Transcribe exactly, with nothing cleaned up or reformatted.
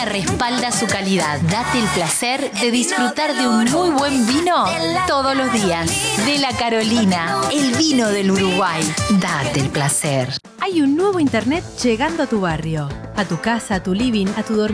Carolina respalda su calidad. Date el placer de disfrutar de un muy buen vino todos los días. De la Carolina, el vino del Uruguay. Date el placer. Hay un nuevo internet llegando a tu barrio, a tu casa, a tu living, a tu dormitorio.